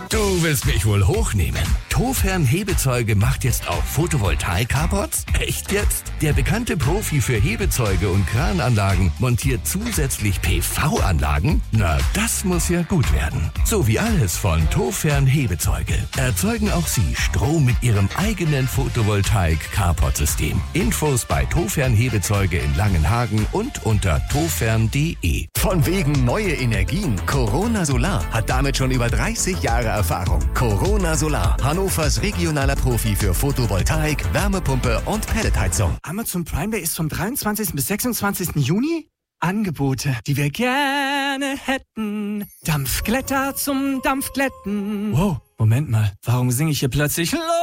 Du willst mich wohl hochnehmen. Tofern Hebezeuge macht jetzt auch Photovoltaik-Carports? Echt jetzt? Der bekannte Profi für Hebezeuge und Krananlagen montiert zusätzlich PV-Anlagen? Na, das muss ja gut werden. So wie alles von Tofern Hebezeuge. Erzeugen auch Sie Strom mit Ihrem eigenen Photovoltaik-Carport-System. Infos bei Tofern Hebezeuge in Langenhagen und unter tofern.de. Von wegen neue Energien. Corona Solar hat damit schon über 30 Jahre Erfahrung. Corona Solar, Hannovers regionaler Profi für Photovoltaik, Wärmepumpe und Pelletheizung. Amazon Prime Day ist vom 23. bis 26. Juni. Angebote, die wir gerne hätten. Dampfglätter zum Dampfglätten. Wow, Moment mal, warum singe ich hier plötzlich